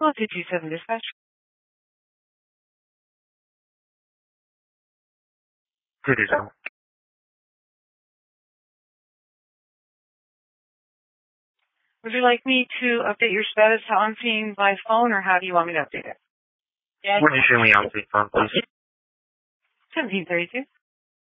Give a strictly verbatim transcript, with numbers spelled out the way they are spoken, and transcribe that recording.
Hello, two two seven Dispatch. two two seven. Would you like me to update your status on scene by phone, or how do you want me to update it? Would you show me on the phone, please? seventeen thirty-two.